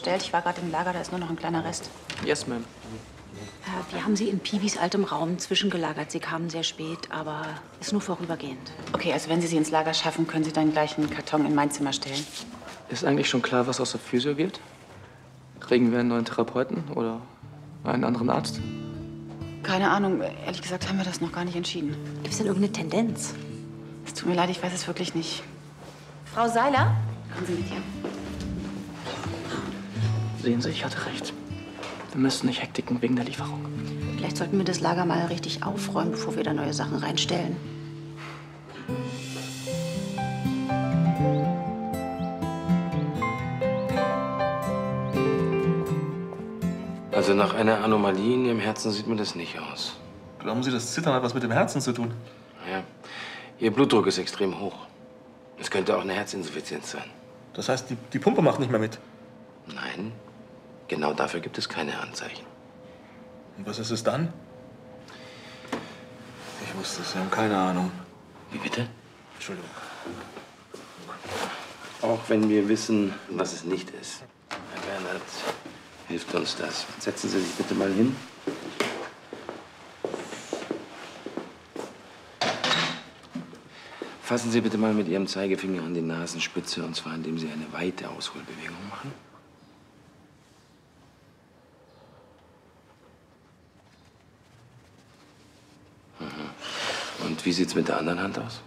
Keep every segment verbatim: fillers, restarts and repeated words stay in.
bestellt. Ich war gerade im Lager, da ist nur noch ein kleiner Rest. Yes, ma'am. Äh, wir haben sie in Piwis altem Raum zwischengelagert. Sie kamen sehr spät, aber ist nur vorübergehend. Okay, also wenn Sie sie ins Lager schaffen, können Sie dann gleich einen Karton in mein Zimmer stellen. Ist eigentlich schon klar, was aus der Physio wird? Kriegen wir einen neuen Therapeuten oder einen anderen Arzt? Keine Ahnung. Ehrlich gesagt haben wir das noch gar nicht entschieden. Gibt es denn irgendeine Tendenz? Es tut mir leid, ich weiß es wirklich nicht. Frau Seiler? Kommen Sie mit hier. Sehen Sie, ich hatte recht. Wir müssten nicht hektiken wegen der Lieferung. Vielleicht sollten wir das Lager mal richtig aufräumen, bevor wir da neue Sachen reinstellen. Also nach einer Anomalie in Ihrem Herzen sieht man das nicht aus. Glauben Sie, das Zittern hat was mit dem Herzen zu tun? Ja, Ihr Blutdruck ist extrem hoch. Es könnte auch eine Herzinsuffizienz sein. Das heißt, die, die Pumpe macht nicht mehr mit? Nein, genau dafür gibt es keine Anzeichen. Und was ist es dann? Ich wusste es, Sie haben keine Ahnung. Wie bitte? Entschuldigung. Auch wenn wir wissen, was es nicht ist. Herr Bernhard, hilft uns das. Setzen Sie sich bitte mal hin. Fassen Sie bitte mal mit Ihrem Zeigefinger an die Nasenspitze, und zwar indem Sie eine weite Ausholbewegung machen. Mhm. Und wie sieht's mit der anderen Hand aus?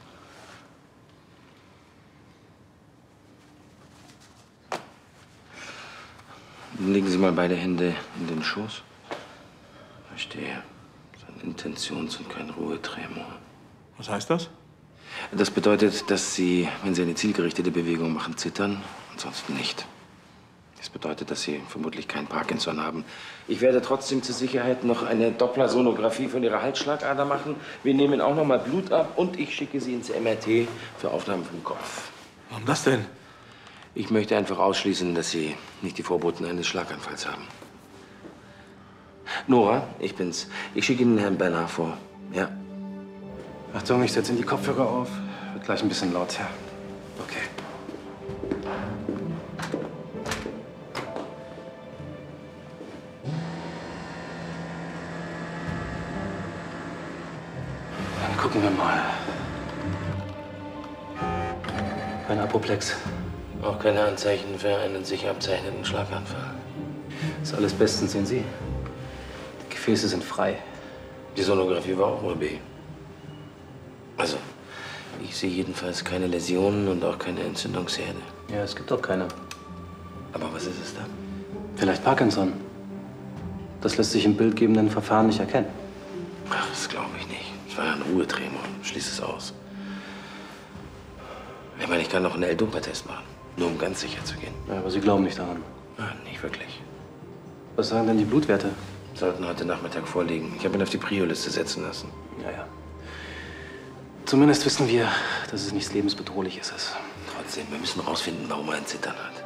Legen Sie mal beide Hände in den Schoß. Verstehe. Das ist ein Intentions- und kein Ruhetremor. Was heißt das? Das bedeutet, dass Sie, wenn Sie eine zielgerichtete Bewegung machen, zittern, ansonsten nicht. Das bedeutet, dass Sie vermutlich kein Parkinson haben. Ich werde trotzdem zur Sicherheit noch eine Dopplersonographie von Ihrer Halsschlagader machen. Wir nehmen auch noch mal Blut ab und ich schicke Sie ins M R T für Aufnahmen vom Kopf. Warum das denn? Ich möchte einfach ausschließen, dass Sie nicht die Vorboten eines Schlaganfalls haben. Nora, ich bin's. Ich schicke Ihnen Herrn Bernhard vor. Ja. Achtung, ich setze Ihnen die Kopfhörer auf. Wird gleich ein bisschen laut, ja. Okay. Dann gucken wir mal. Kein Apoplex. Auch keine Anzeichen für einen sich abzeichnenden Schlaganfall. Ist alles bestens, sehen Sie. Die Gefäße sind frei. Die Sonographie war auch nur B. Also, ich sehe jedenfalls keine Läsionen und auch keine Entzündungsherde. Ja, es gibt auch keine. Aber was ist es dann? Vielleicht Parkinson. Das lässt sich im bildgebenden Verfahren nicht erkennen. Ach, das glaube ich nicht. Es war ja ein Ruhetremor. Schließ es aus. Ich meine, ich kann noch einen L-Dumper-Test machen. Nur um ganz sicher zu gehen. Ja, aber Sie glauben nicht daran. Nein, nicht wirklich. Was sagen denn die Blutwerte? Sollten heute Nachmittag vorliegen. Ich habe ihn auf die Prio-Liste setzen lassen. Ja, ja. Zumindest wissen wir, dass es nichts Lebensbedrohliches ist. Trotzdem, wir müssen rausfinden, warum er ein Zittern hat.